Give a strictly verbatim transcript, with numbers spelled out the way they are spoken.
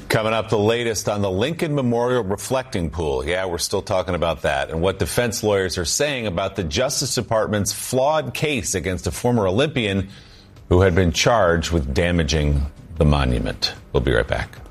Coming up, the latest on the Lincoln Memorial Reflecting Pool. Yeah, we're still talking about that and what defense lawyers are saying about the Justice Department's flawed case against a former Olympian who had been charged with damaging the monument. We'll be right back.